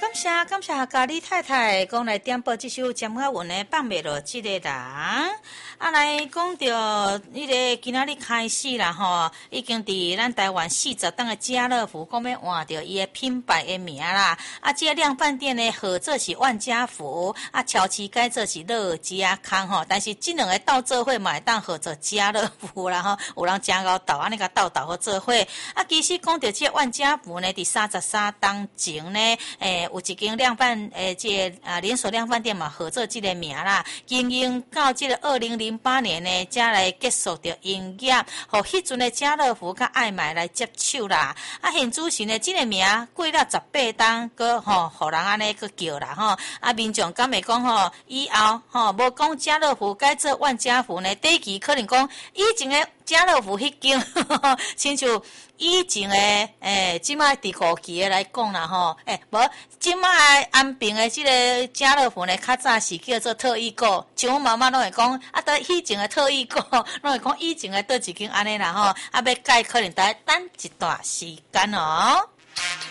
感谢咖喱太太讲来点播这首江雅文的放袂落这个人。来讲到迄个今仔日开始啦吼，已经伫咱台湾40档的家乐福讲要换着伊的品牌的名啦。这个量贩店呢，合作是万家福，乔旗改做是乐家康吼。但是这两个斗做伙嘛会当合作家乐福啦吼，有人真够斗安尼甲斗好做伙。其实讲到这个万家福呢，伫33档前呢，有一间量贩这个连锁量贩店嘛，合作这个名啦，经营到这个2008年呢，才来结束着营业，互迄阵的家乐福甲爱买来接手啦。现主时呢，这个名过了18档，个互人安尼个叫啦吼。民众敢会讲吼，以后无讲家乐福改做万家福呢，第一期可能讲以前的家乐福迄间，亲像以前的即摆第5期的来讲啦吼，无即摆安平的即个家乐福呢，较早是叫做特异购，像我妈妈拢会讲，到以前的特异购，拢会讲以前的倒一间安尼啦吼，要改可能等一段时间哦。